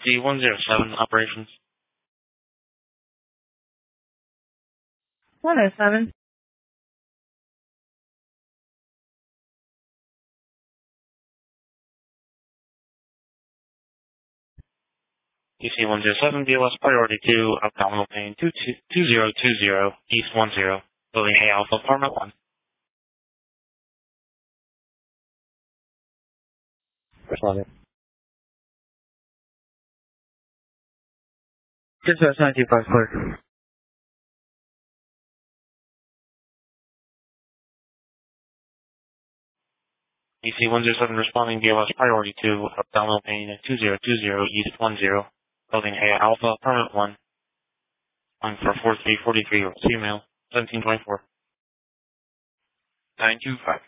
DC-107 operations. 107. DC-107, DOS priority 2, abdominal pain 2020, East 10, building A Alpha, apartment 1. Responding. Dispatch 925 clear. DC-107 responding, DOS priority 2, abdominal pain 2020, East 10, building A Alpha, apartment 1. On for 4343, female, 1724. 925.